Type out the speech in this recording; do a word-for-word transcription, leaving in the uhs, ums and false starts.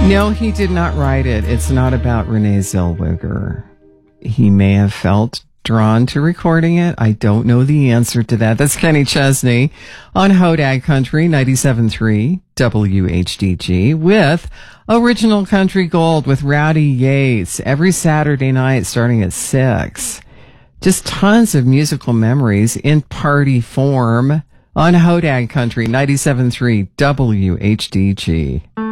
No, he did not write it. It's not about Renee Zellweger. He may have felt drawn to recording it. I don't know the answer to that. That's Kenny Chesney on Hodag Country ninety-seven point three W H D G with Original Country Gold with Rowdy Yates every Saturday night starting at six. Just tons of musical memories in party form on Hodag Country ninety-seven point three W H D G.